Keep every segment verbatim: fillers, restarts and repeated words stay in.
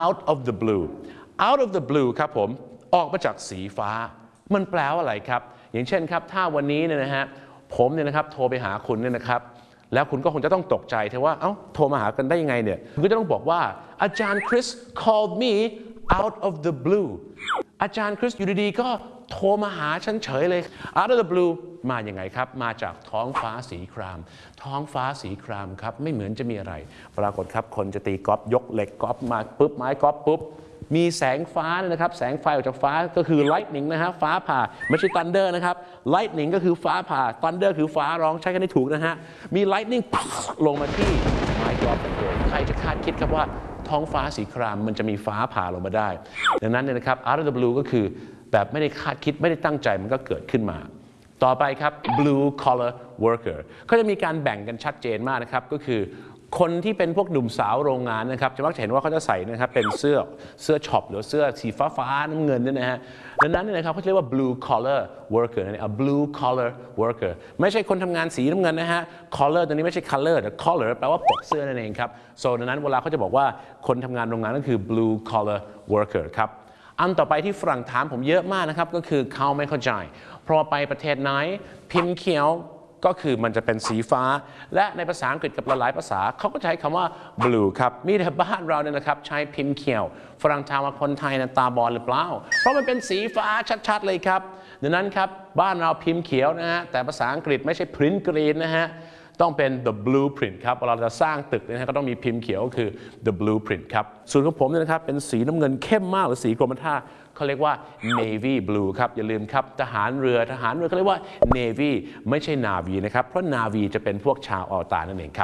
out of the blue out of the blue ครับผมออกมาจากสีฟ้ามันแปลว่าอะไรครับอย่างเช่นครับถ้าวันนี้เนี่ยนะฮะผมเนี่ยนะครับโทรไปหาคุณเนี่ยนะครับแล้วคุณก็คงจะต้องตกใจเทว่าเอ้าโทรมาหากันได้ยังไงเนี่ยคุณก็จะต้องบอกว่าอาจารย์คริส called me out of the blue อาจารย์คริสอยู่ดีๆก็โทรมาหาฉันเฉยเลย out of the blue มาอย่างไงครับมาจากท้องฟ้าสีครามท้องฟ้าสีครามครับไม่เหมือนจะมีอะไรปรากฏครับคนจะตีกอล์ฟยกเหล็กกอล์ฟมาปุ๊บไม้กอล์ฟปุ๊บมีแสงฟ้านะครับแสงไฟออกจากฟ้าก็คือ lightning นะฮะฟ้าผ่าไม่ใช่ thunder นะครับ lightning ก็คือฟ้าผ่า thunder คือฟ้าร้องใช้กันได้ถูกนะฮะมี lightning ลงมาที่ไม้กอล์ฟเลยใครจะคาดคิดครับว่าท้องฟ้าสีครามมันจะมีฟ้าผ่าลงมาได้ดังนั้นเนี่ยนะครับ out of the blue ก็คือแบบไม่ได้คาดคิดไม่ได้ตั้งใจมันก็เกิดขึ้นมาต่อไปครับ blue collar worker ก็จะมีการแบ่งกันชัดเจนมากนะครับก็คือคนที่เป็นพวกหนุ่มสาวโรงงานนะครับจะมักจะเห็นว่าเขาจะใส่นะครับเป็นเสื้อเสื้อช็อปหรือเสื้อสีฟ้าฟ้าน้ำเงินเนี่ยนะฮะดังนั้นเนี่ยนะครับเขาเรียกว่า blue collar worker นั่นเอง a blue collar worker ไม่ใช่คนทำงานสีน้ำเงินนะฮะ collar ตัวนี้ไม่ใช่ color แต่ collar แปลว่าปกเสื้อนั่นเองครับ so ดังนั้นเวลาเขาจะบอกว่าคนทำงานโรงงานก็คือ blue collar worker ครับอันต่อไปที่ฝรั่งถามผมเยอะมากนะครับก็คือเขาไม่เข้าใจเพราะไปประเทศไหนพิมพ์เขียวก็คือมันจะเป็นสีฟ้าและในภาษาอังกฤษกับหลายภาษาเขาก็ใช้คำว่า blue ครับมีแต่บ้านเราเนี่ยนะครับใช้พิมพ์เขียวฝรั่งถามว่าคนไทยนะตาบอดหรือเปล่าเพราะมันเป็นสีฟ้าชัดๆเลยครับดังนั้นครับบ้านเราพิมพ์เขียวนะฮะแต่ภาษาอังกฤษไม่ใช่ print green นะฮะต้องเป็น the blueprint ครับเวลาเราจะสร้างตึกนะฮะก็ต้องมีพิมพ์เขียวก็คือ the blueprint ครับส่วนของผมเนี่ยนะครับเป็นสีน้ำเงินเข้มมากหรือสีกรมท่าเขาเรียกว่า navy blue ครับอย่าลืมครับทหารเรือทหารเรือเขาเรียกว่า navy ไม่ใช่ navy นะครับเพราะ navy จะเป็นพวกชาวอวตารนั่นเองครับ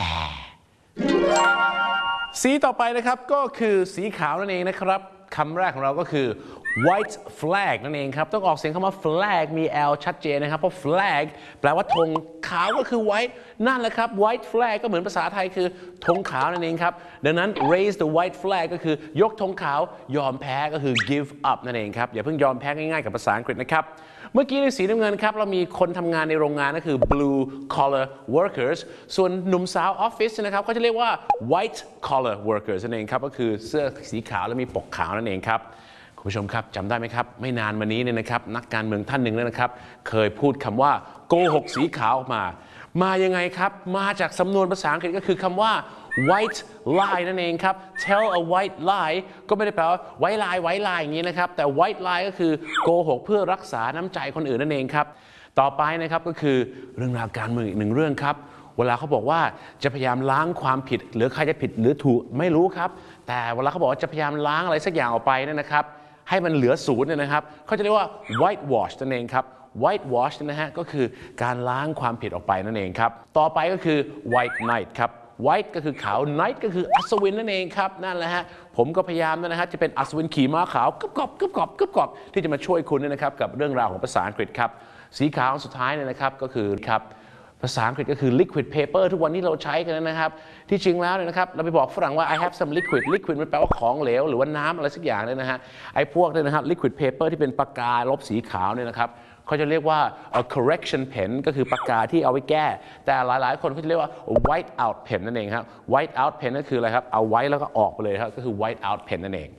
สีต่อไปนะครับก็คือสีขาวนั่นเองนะครับคำแรกของเราก็คือ white flag นั่นเองครับต้องออกเสียงคำว่า flag มี l ชัดเจนนะครับเพราะ flag แปลว่าธงขาวก็คือ white นั่นแหละครับ white flag ก็เหมือนภาษาไทยคือธงขาวนั่นเองครับดังนั้น raise the white flag ก็คือยกธงขาวยอมแพ้ก็คือ give up นั่นเองครับอย่าเพิ่งยอมแพ้ง่ายๆกับภาษาอังกฤษนะครับเมื่อกี้ในสีน้ำเงินครับเรามีคนทำงานในโรงงานก็คือ blue collar workers ส่วนหนุ่มสาวออฟฟิศนะครับก็จะเรียกว่า white collar workers นั่นเองครับก็คือเสื้อสีขาวและมีปกขาวนั่นเองครับคุณผู้ชมครับจำได้ไหมครับไม่นานมานี้เนี่ยนะครับนักการเมืองท่านหนึ่งนะครับเคยพูดคำว่าโกหกสีขาวออกมามายังไงครับมาจากสำนวนภาษาอังกฤษก็คือคำว่า white lie นั่นเองครับ tell a white lie ก็ไม่ได้แปลว่าไว้ลายไว้ลายอย่างนี้นะครับแต่ white lie ก็คือโกหกเพื่อรักษาน้ำใจคนอื่นนั่นเองครับต่อไปนะครับก็คือเรื่องราวการเมืองอีกหนึ่งเรื่องครับเวลาเขาบอกว่าจะพยายามล้างความผิดหรือใครจะผิดหรือถูกไม่รู้ครับแต่เวลาเขาบอกว่าจะพยายามล้างอะไรสักอย่างออกไปเนี่ยนะครับให้มันเหลือศูนย์เนี่ยนะครับเขาจะเรียกว่า white wash นั่นเองครับ white wash นะฮะก็คือการล้างความผิดออกไปนั่นเองครับต่อไปก็คือ white knight ครับ white ก็คือขาว knight ก็คืออัศวินนั่นเองครับนั่นแหละฮะผมก็พยายามนะฮะจะเป็นอัศวินขี่ม้าขาวกึบกอบกึบกอบกึบกอบที่จะมาช่วยคุณเนี่ยนะครับกับเรื่องราวของภาษาอังกฤษครับสีขาวสุดท้ายเนี่ยนะครับก็คือครับภาษาอังกฤษก็คือ liquid paper ทุกวันนี้เราใช้กันนะครับที่จริงแล้วเนี่ยนะครับเราไปบอกฝรั่งว่า I have some liquid liquid มันแปลว่าของเหลวหรือว่าน้ำอะไรสักอย่างเนี่ยนะฮะไอ้พวกเนี่ยนะครับ liquid paper ที่เป็นปากกาลบสีขาวเนี่ยนะครับเขาจะเรียกว่า a correction pen ก็คือปากกาที่เอาไว้แก้แต่หลายๆคนเขาจะเรียกว่า white out pen นั่นเองครับ white out pen ก็คืออะไรครับเอาไว้แล้วก็ออกไปเลยครับก็คือ white out pen นั่นเอง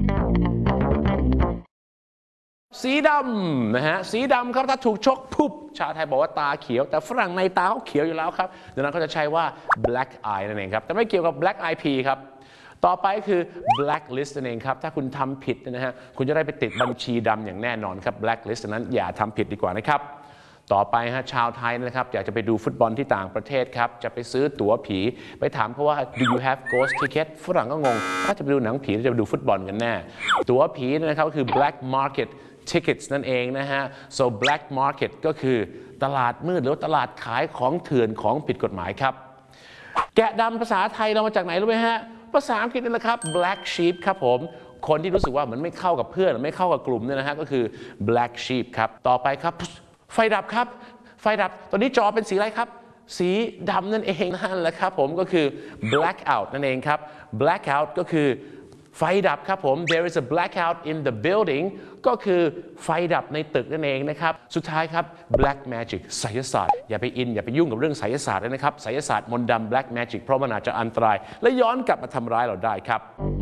สีดำนะฮะสีดำครับถ้าถูกชกปุ๊บชาวไทยบอกว่าตาเขียวแต่ฝรั่งในตาเขาเขียวอยู่แล้วครับดังนั้นเขาจะใช้ว่า black eye นั่นเองครับแต่ไม่เกี่ยวกับ black eye pea ครับต่อไปคือ blacklist นั่นเองครับถ้าคุณทำผิดนะฮะคุณจะได้ไปติดบัญชีดำอย่างแน่นอนครับ blacklist นั้นอย่าทำผิดดีกว่านะครับต่อไปฮะชาวไทยนะครับอยากจะไปดูฟุตบอลที่ต่างประเทศครับจะไปซื้อตั๋วผีไปถามเขาว่า do you have ghost ticket ฝรั่งก็งงถ้าจะไปดูหนังผีจะไปดูฟุตบอลกันแน่ตั๋วผีนะครับก็คือ black market tickets นั่นเองนะฮะ so black market ก็คือตลาดมืดหรือตลาดขายของเถื่อนของผิดกฎหมายครับแกะดำภาษาไทยเรามาจากไหนรู้ไหมฮะภาษาอังกฤษนี่แหละครับ black sheep ครับผมคนที่รู้สึกว่ามันไม่เข้ากับเพื่อนไม่เข้ากับกลุ่มเนี่ยนะฮะก็คือ black sheep ครับต่อไปครับไฟดับครับไฟดับตอนนี้จอเป็นสีอะไรครับสีดำนั่นเองนั่นแหละครับผมก็คือ black out นั่นเองครับ black out ก็คือไฟดับครับผม there is a blackout in the building ก็คือไฟดับในตึกนั่นเองนะครับสุดท้ายครับ black magic ไสยศาสตร์อย่าไปอินอย่าไปยุ่งกับเรื่องไสยศาสตร์เลยนะครับไสยศาสตร์มนต์ดำ black magic เพราะมันอาจจะอันตรายและย้อนกลับมาทำร้ายเราได้ครับ